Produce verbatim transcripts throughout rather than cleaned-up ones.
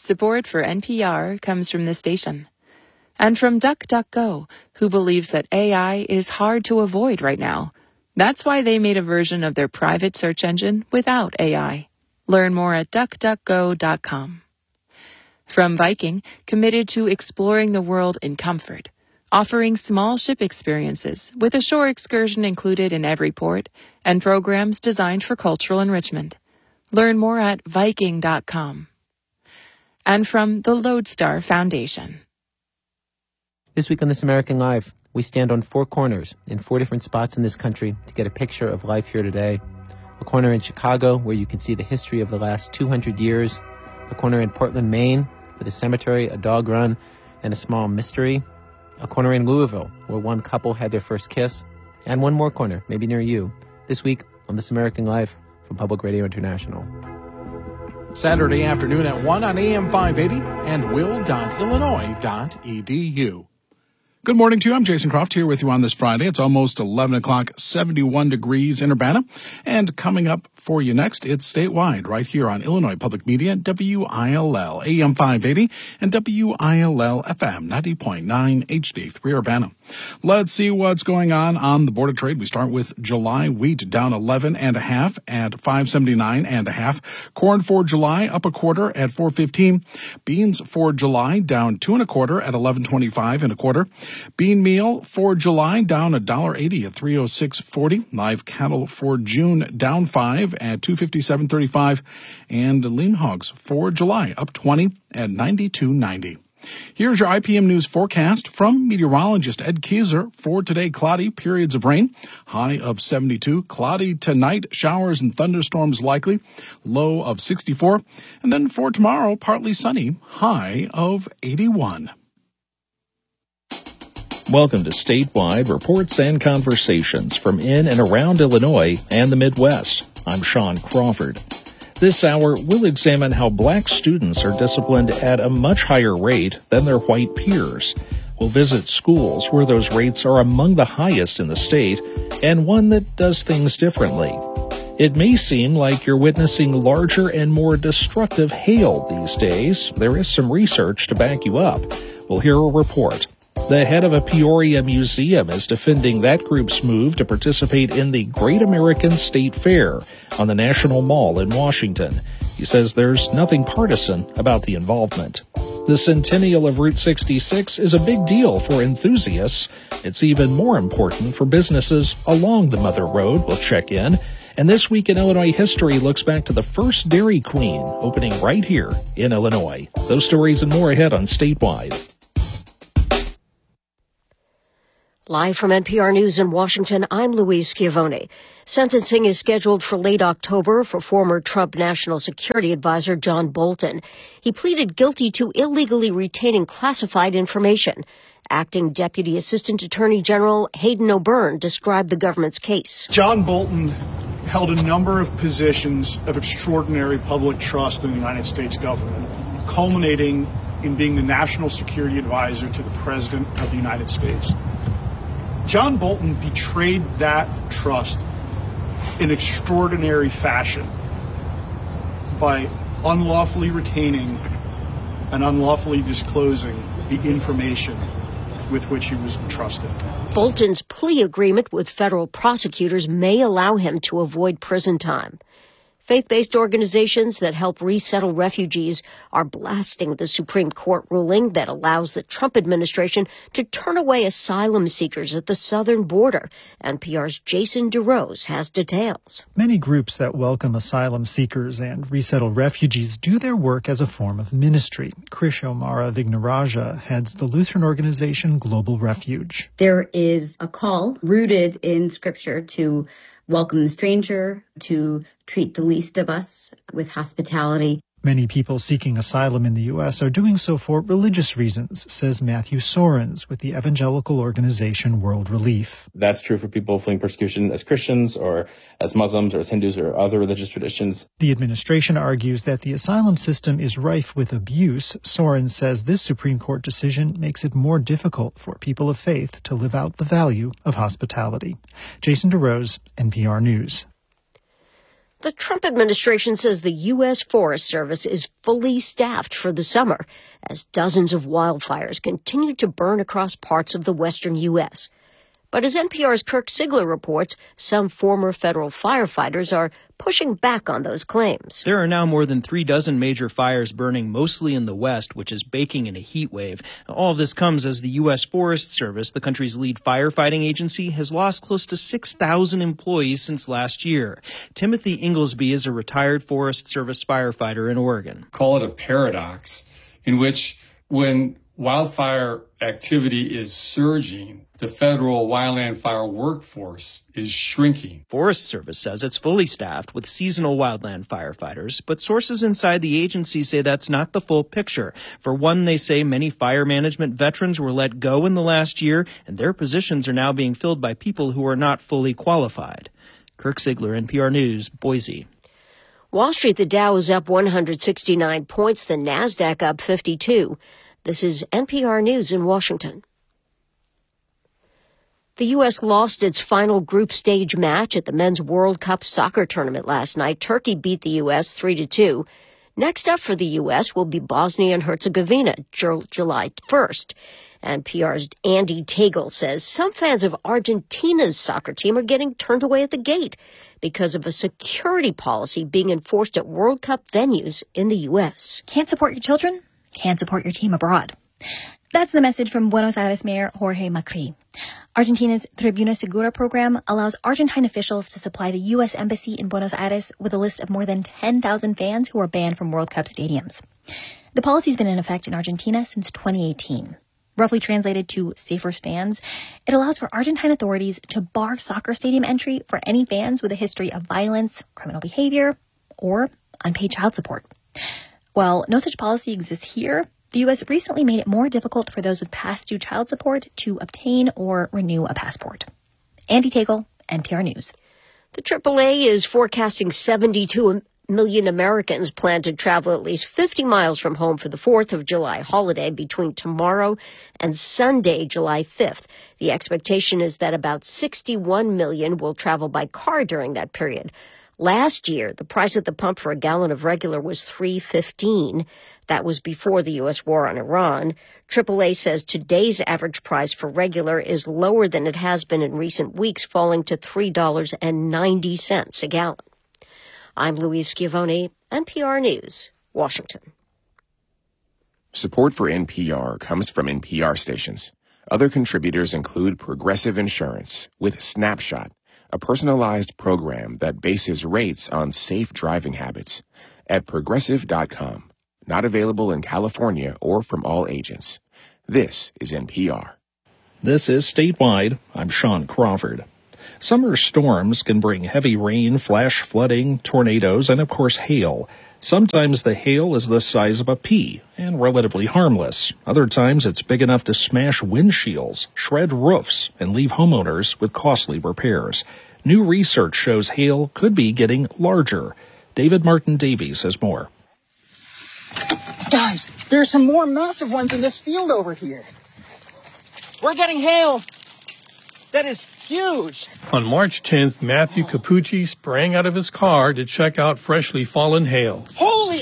Support for N P R comes from the station. And from DuckDuckGo, who believes that A I is hard to avoid right now. That's why they made a version of their private search engine without A I. Learn more at duck duck go dot com. From Viking, committed to exploring the world in comfort, offering small ship experiences with a shore excursion included in every port and programs designed for cultural enrichment. Learn more at viking dot com. And from the Lodestar Foundation. This week on This American Life, we stand on four corners in four different spots in this country to get a picture of life here today. A corner in Chicago where you can see the history of the last two hundred years. A corner in Portland, Maine, with a cemetery, a dog run, and a small mystery. A corner in Louisville where one couple had their first kiss. And one more corner, maybe near you, this week on This American Life from Public Radio International. Saturday afternoon at one on A M five eighty and will dot illinois dot e d u. Good morning to you. I'm Jason Croft here with you on this Friday. It's almost eleven o'clock, seventy-one degrees in Urbana. And coming up for you next, it's statewide right here on Illinois Public Media, W I L L, A M five eighty, and W I L L F M ninety point nine H D three Urbana. Let's see what's going on on the Board of Trade. We start with July wheat down eleven and a half at five seventy-nine and a half. Corn for July up a quarter at four fifteen. Beans for July down two and a quarter at eleven twenty-five and a quarter. Bean meal for July down a dollar eighty at three oh six forty. Live cattle for June down five at two fifty-seven thirty-five, and lean hogs for July up twenty at ninety-two ninety. Here's your I P M News forecast from meteorologist Ed Kieser. For today, cloudy, periods of rain, high of seventy-two. Cloudy tonight, showers and thunderstorms likely, low of sixty-four. And then for tomorrow, partly sunny, high of eighty-one. Welcome to Statewide Reports and Conversations from in and around Illinois and the Midwest. I'm Sean Crawford. This hour, we'll examine how black students are disciplined at a much higher rate than their white peers. We'll visit schools where those rates are among the highest in the state, and one that does things differently. It may seem like you're witnessing larger and more destructive hail these days. There is some research to back you up. We'll hear a report. The head of a Peoria museum is defending that group's move to participate in the Great American State Fair on the National Mall in Washington. He says there's nothing partisan about the involvement. The centennial of Route sixty-six is a big deal for enthusiasts. It's even more important for businesses along the Mother Road. We'll check in. And This Week in Illinois History looks back to the first Dairy Queen opening right here in Illinois. Those stories and more ahead on Statewide. Live from N P R News in Washington, I'm Louise Schiavone. Sentencing is scheduled for late October for former Trump National Security Advisor John Bolton. He pleaded guilty to illegally retaining classified information. Acting Deputy Assistant Attorney General Hayden O'Byrne described the government's case. John Bolton held a number of positions of extraordinary public trust in the United States government, culminating in being the National Security Advisor to the President of the United States. John Bolton betrayed that trust in extraordinary fashion by unlawfully retaining and unlawfully disclosing the information with which he was entrusted. Bolton's plea agreement with federal prosecutors may allow him to avoid prison time. Faith-based organizations that help resettle refugees are blasting the Supreme Court ruling that allows the Trump administration to turn away asylum seekers at the southern border. N P R's Jason DeRose has details. Many groups that welcome asylum seekers and resettle refugees do their work as a form of ministry. Krish O'Mara Vignaraja heads the Lutheran organization Global Refuge. There is a call rooted in Scripture to welcome the stranger, to treat the least of us with hospitality. Many people seeking asylum in the U S are doing so for religious reasons, says Matthew Sorens with the evangelical organization World Relief. That's true for people fleeing persecution as Christians or as Muslims or as Hindus or other religious traditions. The administration argues that the asylum system is rife with abuse. Sorens says this Supreme Court decision makes it more difficult for people of faith to live out the value of hospitality. Jason DeRose, N P R News. The Trump administration says the U S Forest Service is fully staffed for the summer as dozens of wildfires continue to burn across parts of the western U S. But as N P R's Kirk Sigler reports, some former federal firefighters are pushing back on those claims. There are now more than three dozen major fires burning mostly in the West, which is baking in a heat wave. All of this comes as the U S Forest Service, the country's lead firefighting agency, has lost close to six thousand employees since last year. Timothy Inglesby is a retired Forest Service firefighter in Oregon. Call it a paradox in which when wildfire activity is surging, the federal wildland fire workforce is shrinking. Forest Service says it's fully staffed with seasonal wildland firefighters, but sources inside the agency say that's not the full picture. For one, they say many fire management veterans were let go in the last year, and their positions are now being filled by people who are not fully qualified. Kirk Sigler, N P R News, Boise. Wall Street, the Dow is up one hundred sixty-nine points, the NASDAQ up fifty-two. This is N P R News in Washington. The U S lost its final group stage match at the Men's World Cup soccer tournament last night. Turkey beat the U S three to two. Next up for the U S will be Bosnia and Herzegovina, July first. N P R's Andy Tagle says some fans of Argentina's soccer team are getting turned away at the gate because of a security policy being enforced at World Cup venues in the U S. Can't support your children? Can't support your team abroad. That's the message from Buenos Aires Mayor Jorge Macri. Argentina's Tribuna Segura program allows Argentine officials to supply the U S Embassy in Buenos Aires with a list of more than ten thousand fans who are banned from World Cup stadiums. The policy's been in effect in Argentina since twenty eighteen. Roughly translated to safer stands, it allows for Argentine authorities to bar soccer stadium entry for any fans with a history of violence, criminal behavior, or unpaid child support. While no such policy exists here, the U S recently made it more difficult for those with past due child support to obtain or renew a passport. Andy Tagle, N P R News. The triple A is forecasting seventy-two million Americans plan to travel at least fifty miles from home for the fourth of July holiday between tomorrow and Sunday, July fifth. The expectation is that about sixty-one million will travel by car during that period. Last year, the price at the pump for a gallon of regular was three fifteen. That was before the U S war on Iran. triple A says today's average price for regular is lower than it has been in recent weeks, falling to three dollars and ninety cents a gallon. I'm Louise Schiavone, N P R News, Washington. Support for N P R comes from N P R stations. Other contributors include Progressive Insurance with Snapshot, a personalized program that bases rates on safe driving habits, at progressive dot com. Not available in California or from all agents. This is N P R. This is Statewide. I'm Sean Crawford. Summer storms can bring heavy rain, flash flooding, tornadoes, and of course hail. Sometimes the hail is the size of a pea and relatively harmless. Other times it's big enough to smash windshields, shred roofs, and leave homeowners with costly repairs. New research shows hail could be getting larger. David Martin Davies has more. Guys, there's some more massive ones in this field over here. We're getting hail. That is huge. On March tenth, Matthew Capucci sprang out of his car to check out freshly fallen hail. Holy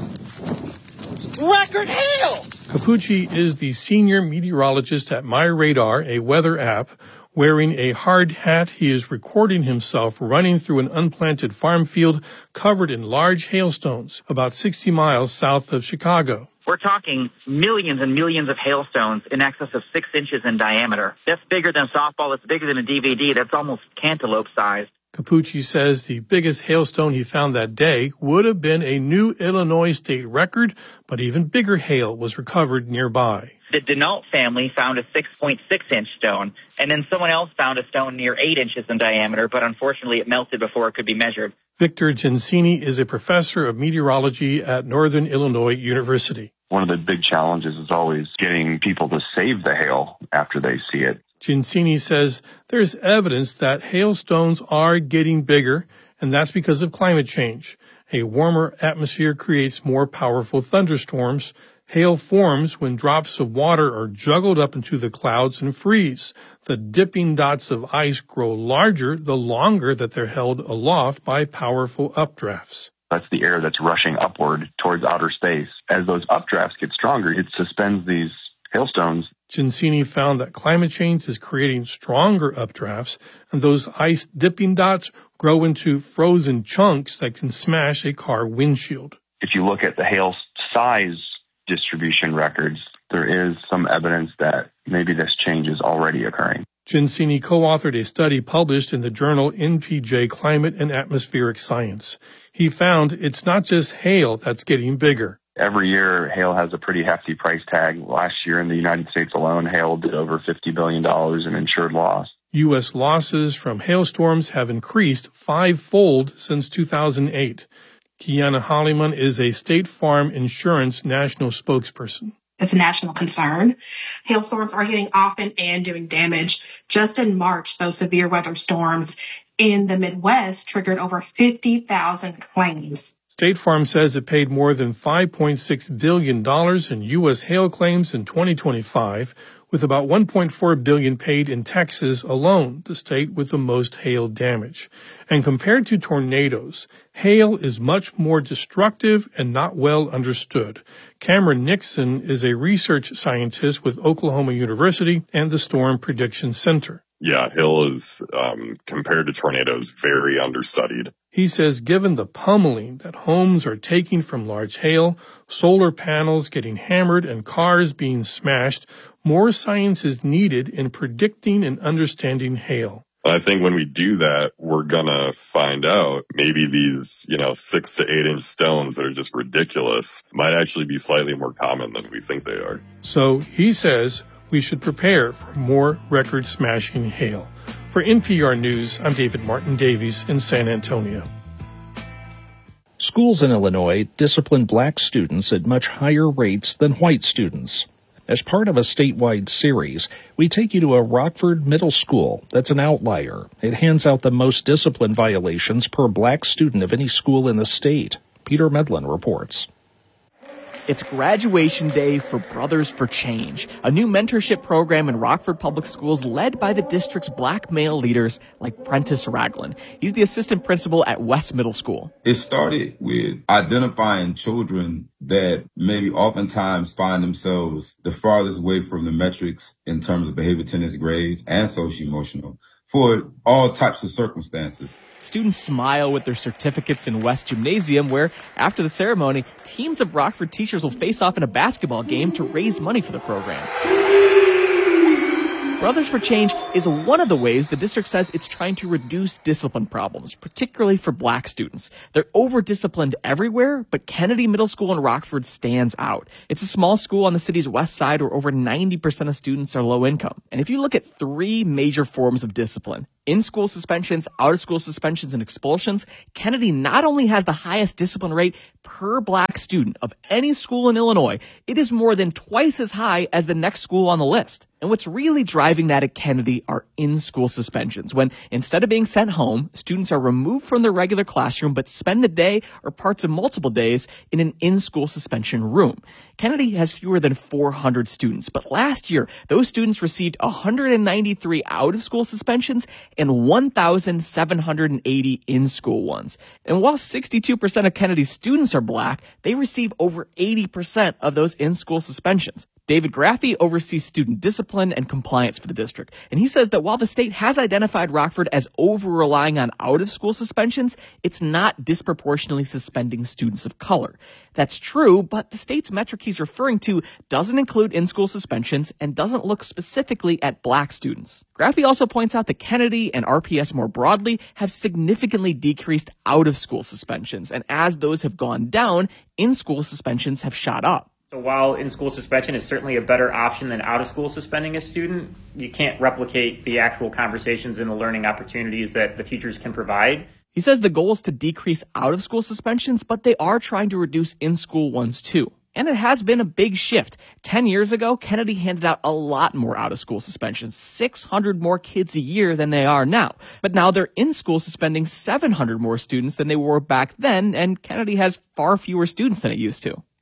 record hail! Capucci is the senior meteorologist at MyRadar, a weather app. Wearing a hard hat, he is recording himself running through an unplanted farm field covered in large hailstones, about sixty miles south of Chicago. We're talking millions and millions of hailstones in excess of six inches in diameter. That's bigger than a softball. That's bigger than a D V D. That's almost cantaloupe-sized. Capucci says the biggest hailstone he found that day would have been a new Illinois state record, but even bigger hail was recovered nearby. The Denault family found a six point six inch stone, and then someone else found a stone near eight inches in diameter, but unfortunately it melted before it could be measured. Victor Gensini is a professor of meteorology at Northern Illinois University. One of the big challenges is always getting people to save the hail after they see it. Gensini says there's evidence that hailstones are getting bigger, and that's because of climate change. A warmer atmosphere creates more powerful thunderstorms. Hail forms when drops of water are juggled up into the clouds and freeze. The dipping dots of ice grow larger the longer that they're held aloft by powerful updrafts. That's the air that's rushing upward towards outer space. As those updrafts get stronger, it suspends these hailstones. Ciancini found that climate change is creating stronger updrafts, and those ice dipping dots grow into frozen chunks that can smash a car windshield. If you look at the hail size distribution records, there is some evidence that maybe this change is already occurring. Ciancini co-authored a study published in the journal N P J Climate and Atmospheric Science. He found it's not just hail that's getting bigger. Every year, hail has a pretty hefty price tag. Last year in the United States alone, hail did over fifty billion dollars in insured loss. U S losses from hailstorms have increased fivefold since two thousand eight. Kiana Holliman is a State Farm Insurance national spokesperson. It's a national concern. Hailstorms are hitting often and doing damage. Just in March, those severe weather storms in the Midwest triggered over fifty thousand claims. State Farm says it paid more than five point six billion dollars in U S hail claims in twenty twenty-five, with about one point four billion dollars paid in Texas alone, the state with the most hail damage. And compared to tornadoes, hail is much more destructive and not well understood. Cameron Nixon is a research scientist with Oklahoma University and the Storm Prediction Center. Yeah, hail is, um, compared to tornadoes, very understudied. He says given the pummeling that homes are taking from large hail, solar panels getting hammered, and cars being smashed, more science is needed in predicting and understanding hail. I think when we do that, we're gonna find out maybe these, you know, six to eight inch stones that are just ridiculous might actually be slightly more common than we think they are. So he says we should prepare for more record-smashing hail. For N P R News, I'm David Martin Davies in San Antonio. Schools in Illinois discipline black students at much higher rates than white students. As part of a statewide series, we take you to a Rockford middle school that's an outlier. It hands out the most discipline violations per black student of any school in the state. Peter Medlin reports. It's graduation day for Brothers for Change, a new mentorship program in Rockford Public Schools led by the district's black male leaders like Prentice Ragland. He's the assistant principal at West Middle School. It started with identifying children that maybe oftentimes find themselves the farthest away from the metrics in terms of behavior, attendance, grades, and socio-emotional for all types of circumstances. Students smile with their certificates in West Gymnasium, where after the ceremony, teams of Rockford teachers will face off in a basketball game to raise money for the program. Brothers for Change is one of the ways the district says it's trying to reduce discipline problems, particularly for black students. They're over-disciplined everywhere, but Kennedy Middle School in Rockford stands out. It's a small school on the city's west side where over ninety percent of students are low income. And if you look at three major forms of discipline, in-school suspensions, out-of-school suspensions, and expulsions, Kennedy not only has the highest discipline rate per black student of any school in Illinois, it is more than twice as high as the next school on the list. And what's really driving that at Kennedy are in-school suspensions, when instead of being sent home, students are removed from their regular classroom but spend the day or parts of multiple days in an in-school suspension room. Kennedy has fewer than four hundred students, but last year, those students received one hundred ninety-three out-of-school suspensions and one thousand seven hundred eighty in-school ones. And while sixty-two percent of Kennedy's students are black, they receive over eighty percent of those in-school suspensions. David Graffey oversees student discipline and compliance for the district, and he says that while the state has identified Rockford as over-relying on out-of-school suspensions, it's not disproportionately suspending students of color. That's true, but the state's metric he's referring to doesn't include in-school suspensions and doesn't look specifically at black students. Graffey also points out that Kennedy and R P S more broadly have significantly decreased out-of-school suspensions, and as those have gone down, in-school suspensions have shot up. So while in-school suspension is certainly a better option than out-of-school suspending a student, you can't replicate the actual conversations and the learning opportunities that the teachers can provide. He says the goal is to decrease out-of-school suspensions, but they are trying to reduce in-school ones too. And it has been a big shift. Ten years ago, Kennedy handed out a lot more out-of-school suspensions, six hundred more kids a year than they are now. But now they're in-school suspending seven hundred more students than they were back then, and Kennedy has far fewer students than it used to.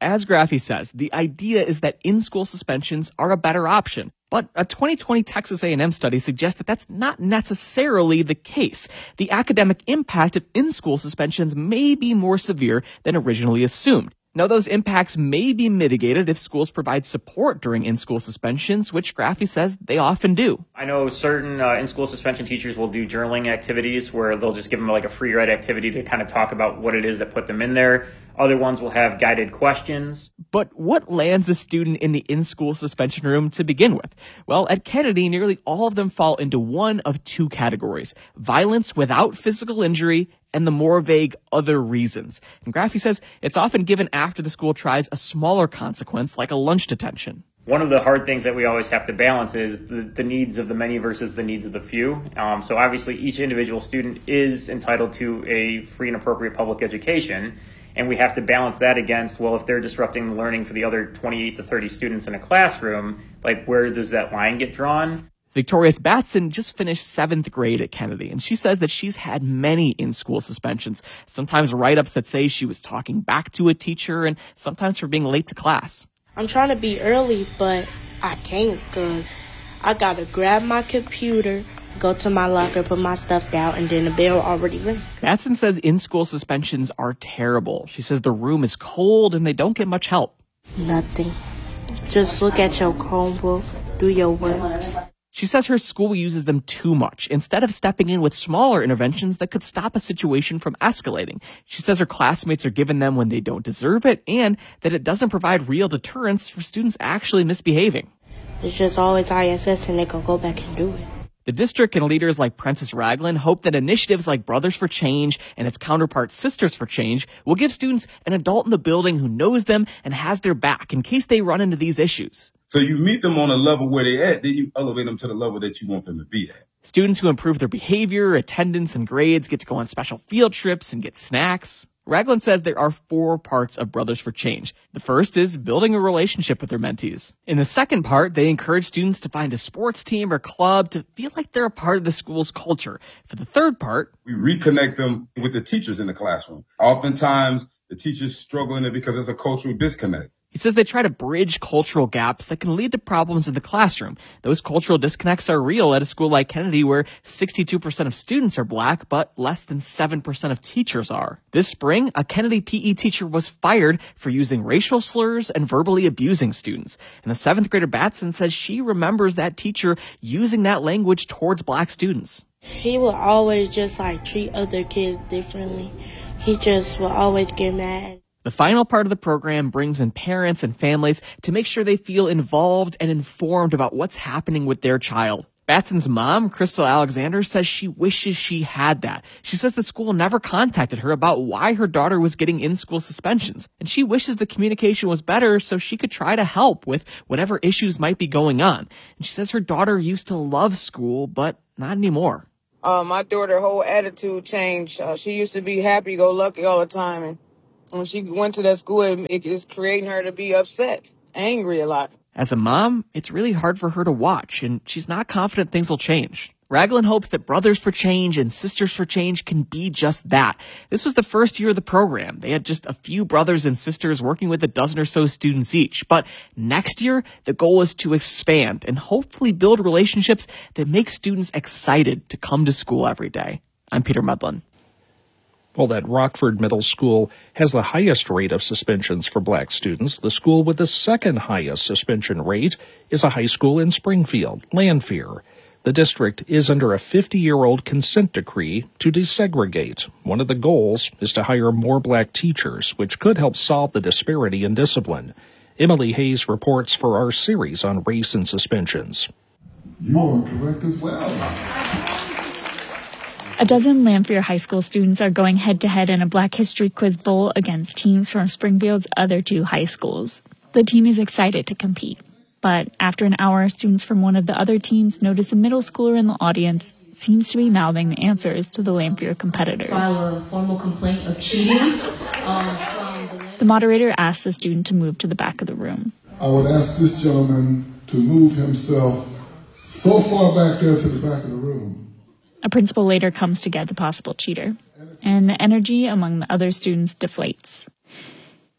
as Graffi says, the idea is that in-school suspensions are a better option. But a twenty twenty Texas A and M study suggests that that's not necessarily the case. The academic impact of in-school suspensions may be more severe than originally assumed. Now, those impacts may be mitigated if schools provide support during in-school suspensions, which Graffi says they often do. I know certain uh, in-school suspension teachers will do journaling activities where they'll just give them like a free write activity to kind of talk about what it is that put them in there. Other ones will have guided questions. But what lands a student in the in-school suspension room to begin with? Well, at Kennedy, nearly all of them fall into one of two categories: violence without physical injury and the more vague other reasons. And Graffi says it's often given after the school tries a smaller consequence like a lunch detention. One of the hard things that we always have to balance is the, the needs of the many versus the needs of the few. Um, so obviously each individual student is entitled to a free and appropriate public education. And we have to balance that against, well, if they're disrupting the learning for the other twenty-eight to thirty students in a classroom, like where does that line get drawn? Victorious Batson just finished seventh grade at Kennedy, and she says that she's had many in-school suspensions, sometimes write-ups that say she was talking back to a teacher, and sometimes for being late to class. I'm trying to be early, but I can't because I got to grab my computer, go to my locker, put my stuff down, and then the bell already rang. Batson says in-school suspensions are terrible. She says the room is cold and they don't get much help. Nothing. Just look at your Chromebook, do your work. She says her school uses them too much, instead of stepping in with smaller interventions that could stop a situation from escalating. She says her classmates are given them when they don't deserve it, and that it doesn't provide real deterrence for students actually misbehaving. It's just always I S S and they can go back and do it. The district and leaders like Prentice Ragland hope that initiatives like Brothers for Change and its counterpart Sisters for Change will give students an adult in the building who knows them and has their back in case they run into these issues. So you meet them on a level where they're at, then you elevate them to the level that you want them to be at. Students who improve their behavior, attendance, and grades get to go on special field trips and get snacks. Ragland says there are four parts of Brothers for Change. The first is building a relationship with their mentees. In the second part, they encourage students to find a sports team or club to feel like they're a part of the school's culture. For the third part, we reconnect them with the teachers in the classroom. Oftentimes, the teachers struggle in it because there's a cultural disconnect. He says they try to bridge cultural gaps that can lead to problems in the classroom. Those cultural disconnects are real at a school like Kennedy where sixty-two percent of students are black, but less than seven percent of teachers are. This spring, a Kennedy P E teacher was fired for using racial slurs and verbally abusing students. And the seventh grader Batson says she remembers that teacher using that language towards black students. He would always just like treat other kids differently. He just would always get mad. The final part of the program brings in parents and families to make sure they feel involved and informed about what's happening with their child. Batson's mom, Crystal Alexander, says she wishes she had that. She says the school never contacted her about why her daughter was getting in-school suspensions, and she wishes the communication was better so she could try to help with whatever issues might be going on. And she says her daughter used to love school, but not anymore. Uh, my daughter's whole attitude changed. Uh, she used to be happy-go-lucky all the time, and when she went to that school, it, it is creating her to be upset, angry a lot. As a mom, it's really hard for her to watch, and she's not confident things will change. Ragland hopes that Brothers for Change and Sisters for Change can be just that. This was the first year of the program. They had just a few brothers and sisters working with a dozen or so students each. But next year, the goal is to expand and hopefully build relationships that make students excited to come to school every day. I'm Peter Medlin. Well, that Rockford Middle School has the highest rate of suspensions for black students. The school with the second highest suspension rate is a high school in Springfield, Lanphier. The district is under a fifty-year-old consent decree to desegregate. One of the goals is to hire more black teachers, which could help solve the disparity in discipline. Emily Hayes reports for our series on race and suspensions. You are correct as well. A dozen Lanphier High School students are going head-to-head in a Black History Quiz Bowl against teams from Springfield's other two high schools. The team is excited to compete. But after an hour, students from one of the other teams notice a middle schooler in the audience seems to be mouthing the answers to the Lanphier competitors. File a formal complaint of cheating. Um, from the... the moderator asks the student to move to the back of the room. I would ask this gentleman to move himself so far back there to the back of the room. A principal later comes to get the possible cheater, and the energy among the other students deflates.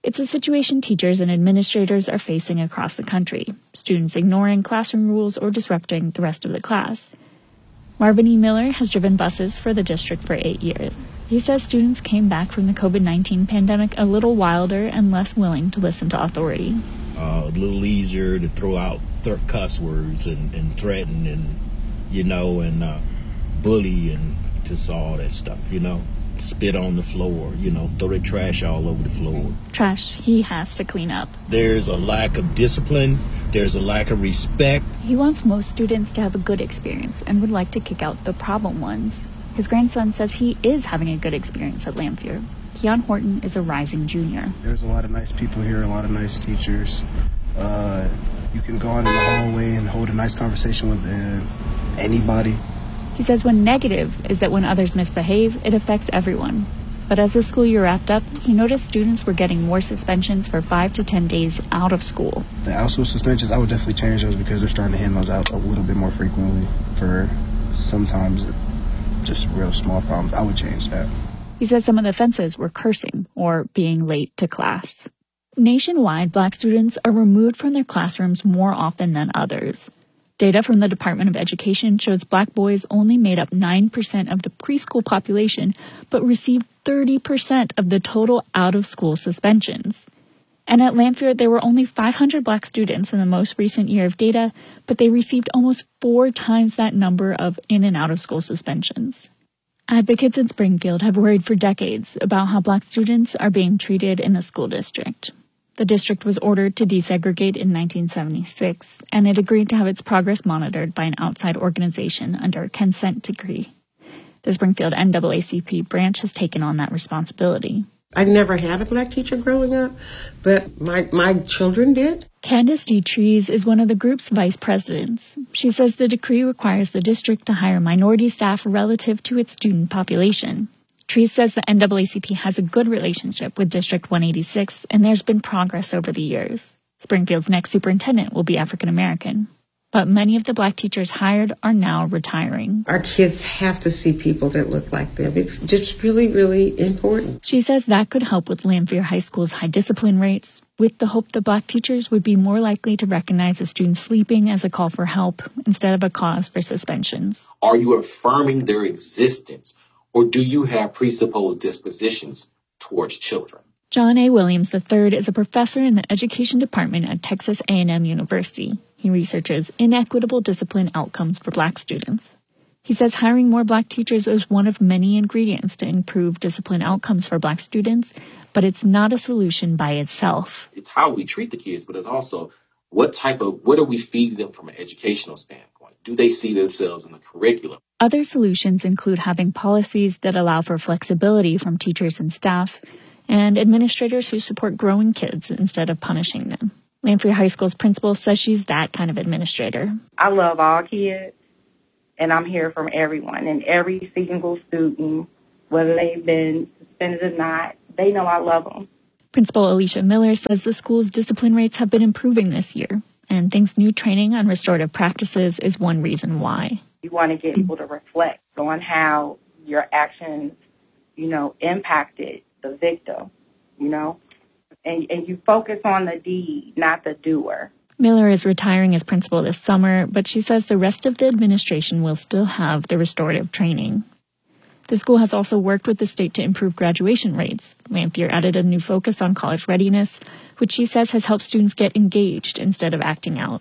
It's a situation teachers and administrators are facing across the country, students ignoring classroom rules or disrupting the rest of the class. Marvin E. Miller has driven buses for the district for eight years. He says students came back from the COVID nineteen pandemic a little wilder and less willing to listen to authority. Uh, a little easier to throw out th- cuss words and, and threaten and, you know, and uh, bully and just all that stuff, you know. Spit on the floor, you know, throw their trash all over the floor. Trash he has to clean up. There's a lack of discipline. There's a lack of respect. He wants most students to have a good experience and would like to kick out the problem ones. His grandson says he is having a good experience at Lamphere. Keon Horton is a rising junior. There's a lot of nice people here, a lot of nice teachers. Uh, you can go out in the hallway and hold a nice conversation with uh, anybody. He says one negative is that when others misbehave, it affects everyone. But as the school year wrapped up, he noticed students were getting more suspensions for five to ten days out of school. The out-of-school suspensions, I would definitely change those because they're starting to hand those out a little bit more frequently for sometimes just real small problems. I would change that. He says some of the offenses were cursing or being late to class. Nationwide, Black students are removed from their classrooms more often than others. Data from the Department of Education shows Black boys only made up nine percent of the preschool population, but received thirty percent of the total out-of-school suspensions. And at Lamphere, there were only five hundred Black students in the most recent year of data, but they received almost four times that number of in- and out-of-school suspensions. Advocates in Springfield have worried for decades about how Black students are being treated in the school district. The district was ordered to desegregate in nineteen seventy-six, and it agreed to have its progress monitored by an outside organization under a consent decree. The Springfield N double A C P branch has taken on that responsibility. I never had a Black teacher growing up, but my, my children did. Candace D. Trees is one of the group's vice presidents. She says the decree requires the district to hire minority staff relative to its student population. Trees says the N double A C P has a good relationship with District one eighty-six, and there's been progress over the years. Springfield's next superintendent will be African American. But many of the Black teachers hired are now retiring. Our kids have to see people that look like them. It's just really, really important. She says that could help with Lamphere High School's high discipline rates, with the hope that Black teachers would be more likely to recognize a student sleeping as a call for help instead of a cause for suspensions. Are you affirming their existence? Or do you have presupposed dispositions towards children? John A. Williams the third is a professor in the education department at Texas A and M University. He researches inequitable discipline outcomes for Black students. He says hiring more Black teachers is one of many ingredients to improve discipline outcomes for Black students, but it's not a solution by itself. It's how we treat the kids, but it's also what type of, what are we feeding them from an educational standpoint? Do they see themselves in the curriculum? Other solutions include having policies that allow for flexibility from teachers and staff, and administrators who support growing kids instead of punishing them. Lamphere High School's principal says she's that kind of administrator. I love all kids, and I'm here for everyone. And every single student, whether they've been suspended or not, they know I love them. Principal Alicia Miller says the school's discipline rates have been improving this year, and thinks new training on restorative practices is one reason why. You want to get people to reflect on how your actions, you know, impacted the victim, you know, and, and you focus on the deed, not the doer. Miller is retiring as principal this summer, but she says the rest of the administration will still have the restorative training. The school has also worked with the state to improve graduation rates. Lamphere added a new focus on college readiness, which she says has helped students get engaged instead of acting out.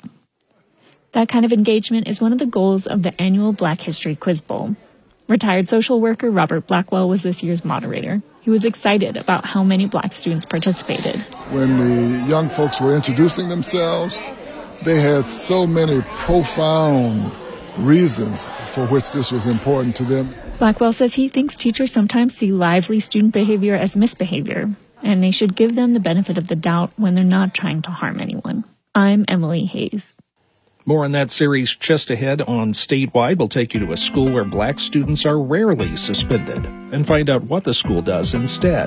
That kind of engagement is one of the goals of the annual Black History Quiz Bowl. Retired social worker Robert Blackwell was this year's moderator. He was excited about how many Black students participated. When the young folks were introducing themselves, they had so many profound reasons for which this was important to them. Blackwell says he thinks teachers sometimes see lively student behavior as misbehavior, and they should give them the benefit of the doubt when they're not trying to harm anyone. I'm Emily Hayes. More on that series just ahead on Statewide. We'll take you to a school where Black students are rarely suspended and find out what the school does instead.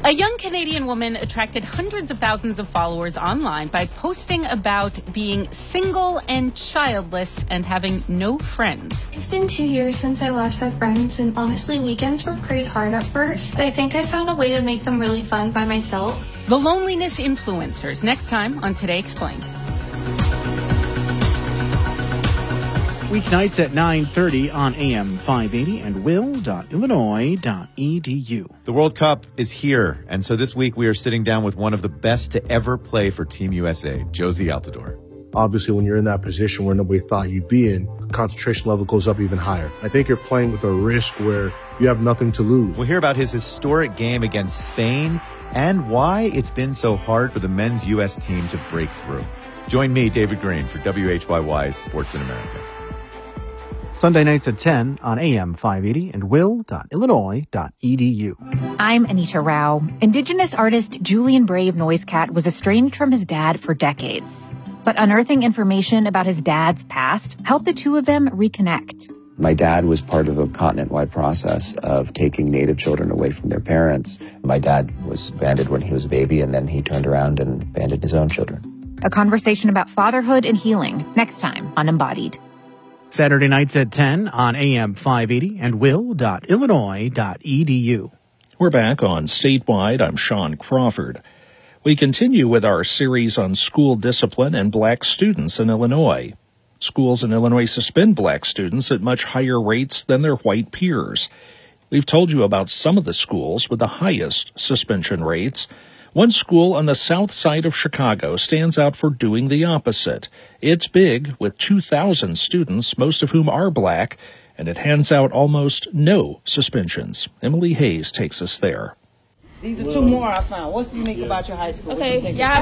A young Canadian woman attracted hundreds of thousands of followers online by posting about being single and childless and having no friends. It's been two years since I last had friends, and honestly, weekends were pretty hard at first. I think I found a way to make them really fun by myself. The loneliness influencers, next time on Today Explained. Weeknights at nine thirty on A M five eighty and will dot illinois dot e d u. The World Cup is here, and so this week we are sitting down with one of the best to ever play for Team U S A, Jozy Altidore. Obviously, when you're in that position where nobody thought you'd be in, the concentration level goes up even higher. I think you're playing with a risk where you have nothing to lose. We'll hear about his historic game against Spain and why it's been so hard for the men's U S team to break through. Join me, David Green, for W H Y Y's Sports in America. Sunday nights at ten on A M five eighty and will dot illinois dot e d u. I'm Anita Rao. Indigenous artist Julian Brave Noisecat was estranged from his dad for decades. But unearthing information about his dad's past helped the two of them reconnect. My dad was part of a continent-wide process of taking Native children away from their parents. My dad was banded when he was a baby, and then he turned around and banded his own children. A conversation about fatherhood and healing, next time on Embodied. Saturday nights at ten on A M five eighty and will dot illinois dot e d u. We're back on Statewide. I'm Sean Crawford. We continue with our series on school discipline and black students in Illinois. Schools in Illinois suspend black students at much higher rates than their white peers. We've told you about some of the schools with the highest suspension rates. One school on the south side of Chicago stands out for doing the opposite. It's big, with two thousand students, most of whom are black, and it hands out almost no suspensions. Emily Hayes takes us there. These are two more I found. What's unique about your high school? Okay, yeah,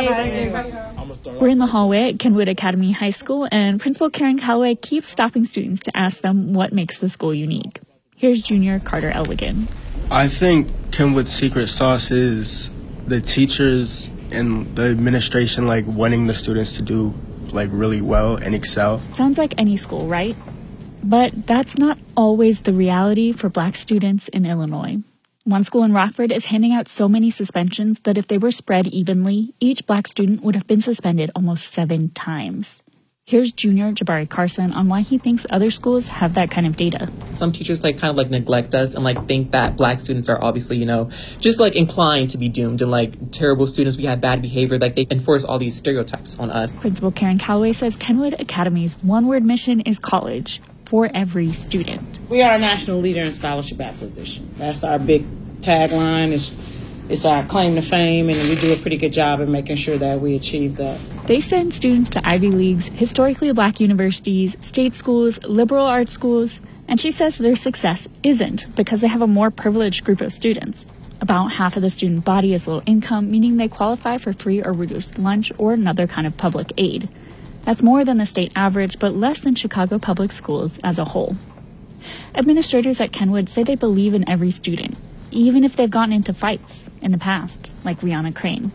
yeah. We're in the hallway at Kenwood Academy High School, and Principal Karen Calloway keeps stopping students to ask them what makes the school unique. Here's junior Carter Elligan. I think Kenwood's secret sauce is the teachers and the administration like wanting the students to do like really well and excel. Sounds like any school, right? But that's not always the reality for black students in Illinois. One school in Rockford is handing out so many suspensions that if they were spread evenly, each black student would have been suspended almost seven times. Here's junior Jabari Carson on why he thinks other schools have that kind of data. Some teachers like kind of like neglect us and like think that black students are obviously, you know, just like inclined to be doomed and like terrible students. We have bad behavior. Like they enforce all these stereotypes on us. Principal Karen Calloway says Kenwood Academy's one-word mission is college for every student. We are a national leader in scholarship acquisition. That's our big tagline. It's It's our claim to fame, and we do a pretty good job of making sure that we achieve that. They send students to Ivy Leagues, historically black universities, state schools, liberal arts schools, and she says their success isn't because they have a more privileged group of students. About half of the student body is low income, meaning they qualify for free or reduced lunch or another kind of public aid. That's more than the state average, but less than Chicago public schools as a whole. Administrators at Kenwood say they believe in every student, even if they've gotten into fights in the past, like Rihanna Crane.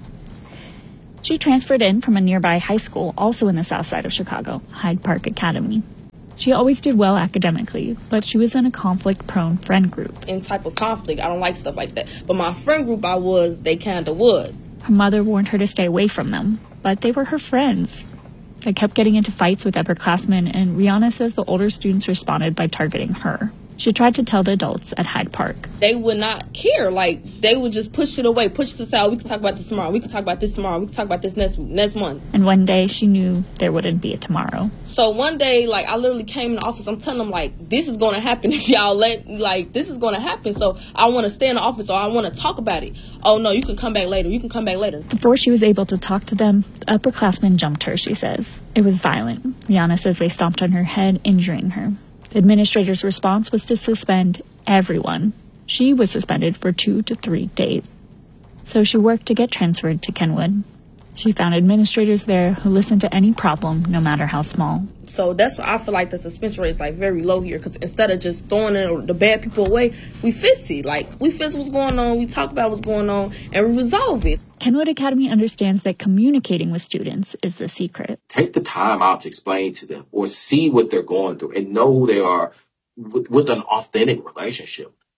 She transferred in from a nearby high school, also in the south side of Chicago, Hyde Park Academy. She always did well academically, but she was in a conflict-prone friend group. In type of conflict, I don't like stuff like that. But my friend group I was, they kind of would. Her mother warned her to stay away from them, but they were her friends. They kept getting into fights with upperclassmen, and Rihanna says the older students responded by targeting her. She tried to tell the adults at Hyde Park. They would not care. Like, they would just push it away, push this out. We can talk about this tomorrow. We can talk about this tomorrow. We can talk about this next next month. And one day, she knew there wouldn't be a tomorrow. So one day, like, I literally came in the office. I'm telling them, like, this is going to happen if y'all let, like, this is going to happen. So I want to stay in the office, or I want to talk about it. Oh, no, you can come back later. You can come back later. Before she was able to talk to them, the upperclassmen jumped her, she says. It was violent. Rihanna says they stomped on her head, injuring her. The administrator's response was to suspend everyone. She was suspended for two to three days. So she worked to get transferred to Kenwood. She found administrators there who listened to any problem, no matter how small. So that's why I feel like the suspension rate is like very low here, because instead of just throwing it, the bad people away, we fix it. Like, we fix what's going on, we talk about what's going on, and we resolve it. Kenwood Academy understands that communicating with students is the secret. Take the time out to explain to them or see what they're going through and know they are with, with an authentic relationship.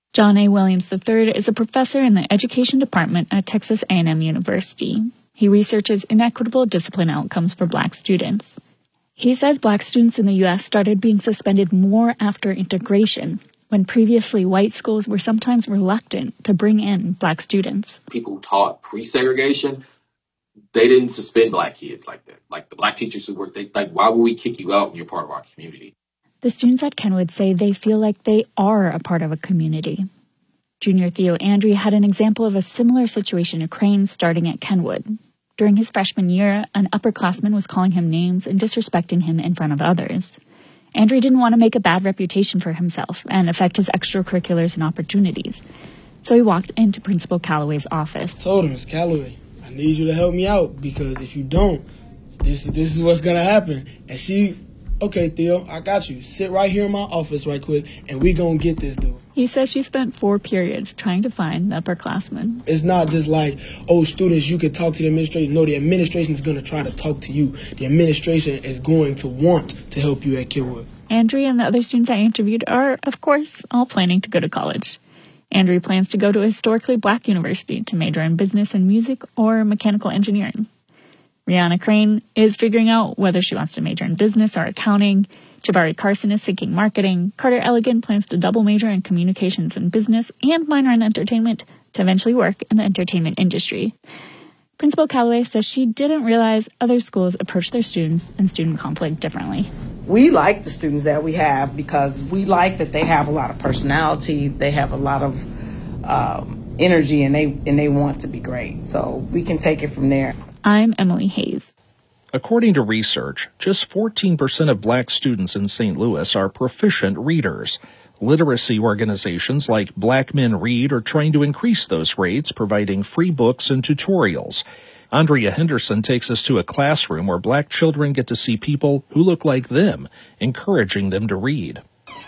John A. Williams the third is a professor in the education department at Texas A and M University. He researches inequitable discipline outcomes for Black students. He says Black students in the U S started being suspended more after integration, when previously white schools were sometimes reluctant to bring in Black students. People who taught pre-segregation, they didn't suspend Black kids like that. Like the Black teachers who worked, they, like, why would we kick you out when you're part of our community? The students at Kenwood say they feel like they are a part of a community. Junior Theo Andry had an example of a similar situation at Crane starting at Kenwood. During his freshman year, an upperclassman was calling him names and disrespecting him in front of others. Andry didn't want to make a bad reputation for himself and affect his extracurriculars and opportunities. So he walked into Principal Calloway's office. I told him, Miss Calloway, I need you to help me out because if you don't, this, this is what's going to happen. And she, okay, Theo, I got you. Sit right here in my office right quick and we going to get this dude. He says she spent four periods trying to find the upperclassman. It's not just like, oh, students, you can talk to the administration. No, the administration is going to try to talk to you. The administration is going to want to help you at Kenwood. Andry and the other students I interviewed are, of course, all planning to go to college. Andry plans to go to a historically Black university to major in business and music or mechanical engineering. Rihanna Crane is figuring out whether she wants to major in business or accounting. Jabari Carson is thinking marketing. Carter Elligan plans to double major in communications and business and minor in entertainment to eventually work in the entertainment industry. Principal Calloway says she didn't realize other schools approach their students and student conflict differently. We like the students that we have because we like that they have a lot of personality, they have a lot of um, energy, and they and they want to be great. So we can take it from there. I'm Emily Hayes. According to research, just fourteen percent of Black students in Saint Louis are proficient readers. Literacy organizations like Black Men Read are trying to increase those rates, providing free books and tutorials. Andrea Henderson takes us to a classroom where Black children get to see people who look like them, encouraging them to read.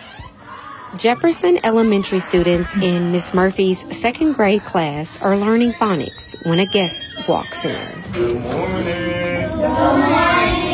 Jefferson Elementary students in Miss Murphy's second grade class are learning phonics when a guest walks in. Good morning. Good morning.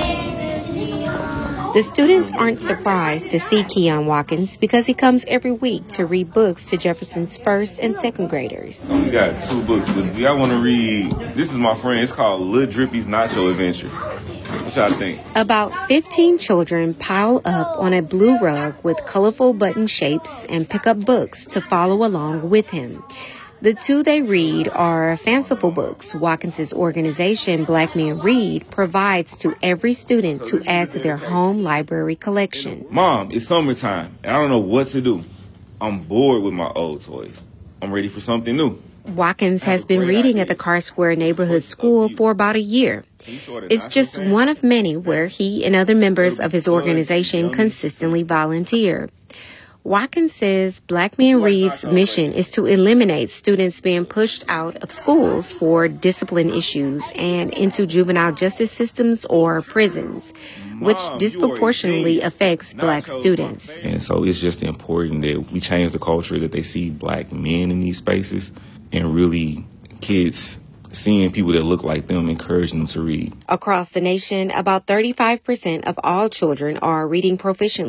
The students aren't surprised to see Keon Watkins because he comes every week to read books to Jefferson's first and second graders. We got two books, but if y'all want to read, this is my friend. It's called Lil Drippy's Nacho Adventure. What y'all think? About fifteen children pile up on a blue rug with colorful button shapes and pick up books to follow along with him. The two they read are fanciful books Watkins's organization, Black Men Read, provides to every student to add to their home library collection. Mom, it's summertime, and I don't know what to do. I'm bored with my old toys. I'm ready for something new. Watkins has been reading at the Carr Square Neighborhood School for about a year. It's just one of many where he and other members of his organization consistently volunteer. Watkins says Black Men Read's mission is to eliminate students being pushed out of schools for discipline issues and into juvenile justice systems or prisons, which disproportionately affects Black students. And so it's just important that we change the culture, that they see Black men in these spaces, and really kids seeing people that look like them, encouraging them to read. Across the nation, about thirty-five percent of all children are reading proficiently